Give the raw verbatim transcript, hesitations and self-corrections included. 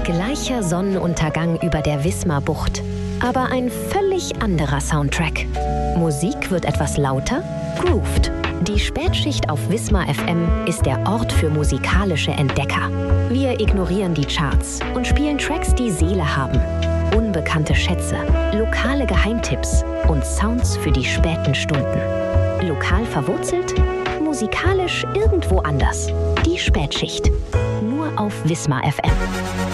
Gleicher Sonnenuntergang über der Wismar-Bucht, aber ein völlig anderer Soundtrack. Musik wird etwas lauter, grooved. Die Spätschicht auf Wismar F M ist der Ort für musikalische Entdecker. Wir ignorieren die Charts und spielen Tracks, die Seele haben. Unbekannte Schätze, lokale Geheimtipps und Sounds für die späten Stunden. Lokal verwurzelt, musikalisch irgendwo anders. Die Spätschicht. Nur auf Wismar F M.